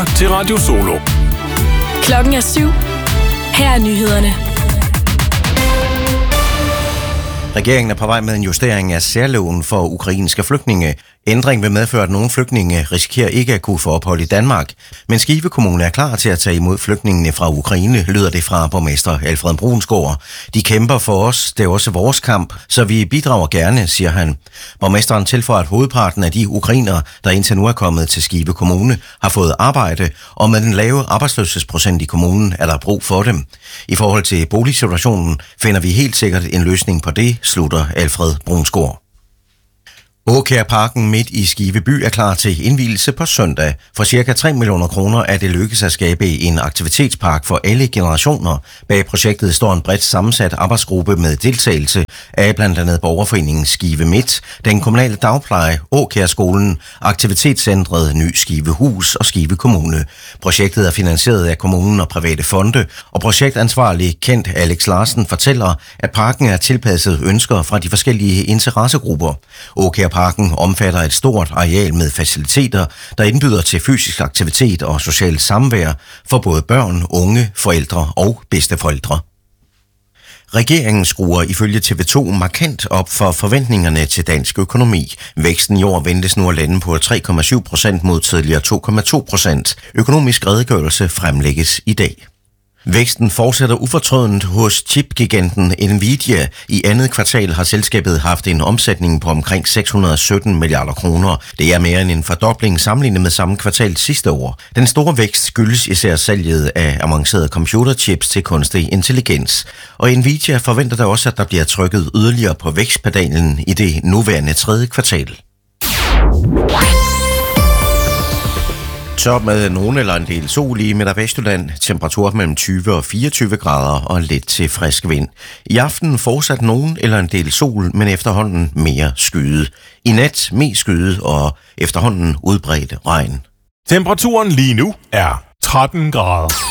lytter til Radio Solo. Klokken er 7. Her er nyhederne. Regeringen er på vej med en justering af særloven for ukrainske flygtninge. Ændring vil medføre, at nogle flygtninge risikerer ikke at kunne få ophold i Danmark. Men Skive Kommune er klar til at tage imod flygtningene fra Ukraine, lyder det fra borgmester Alfred Brunsgaard. De kæmper for os, det er også vores kamp, så vi bidrager gerne, siger han. Borgmesteren tilføjer, at hovedparten af de ukrainere, der indtil nu er kommet til Skive Kommune, har fået arbejde, og med den lave arbejdsløshedsprocent i kommunen er der brug for dem. I forhold til boligsituationen finder vi helt sikkert en løsning på det, slutter Alfred Brunsgaard. Aakjærparken midt i Skive by er klar til indvielse på søndag. For ca. 3 millioner kroner er det lykkes at skabe en aktivitetspark for alle generationer. Bag projektet står en bredt sammensat arbejdsgruppe med deltagelse af blandt andet Borgerforeningen Skive Midt, den kommunale dagpleje, Aakjærskolen, Aktivitetscentret Ny Skive Hus og Skive Kommune. Projektet er finansieret af kommunen og private fonde, og projektansvarlig Kent Alex Larsen fortæller, at parken er tilpasset ønsker fra de forskellige interessegrupper. Aakjærparken omfatter et stort areal med faciliteter, der indbyder til fysisk aktivitet og socialt samvær for både børn, unge, forældre og bedsteforældre. Regeringen skruer ifølge TV2 markant op for forventningerne til dansk økonomi. Væksten i år ventes nu at lande på 3,7% mod tidligere 2,2%. Økonomisk redegørelse fremlægges i dag. Væksten fortsætter ufortrødent hos chipgiganten Nvidia. I andet kvartal har selskabet haft en omsætning på omkring 617 milliarder kroner. Det er mere end en fordobling sammenlignet med samme kvartal sidste år. Den store vækst skyldes især salget af avancerede computerchips til kunstig intelligens. Og Nvidia forventer da også, at der bliver trykket yderligere på vækstpedalen i det nuværende tredje kvartal. Top med nogen eller en del sol i Midt- og Vestjylland. Temperatur mellem 20 og 24 grader og lidt til frisk vind. I aften fortsat nogen eller en del sol, men efterhånden mere skyet. I nat mest skyet og efterhånden udbredt regn. Temperaturen lige nu er 13 grader.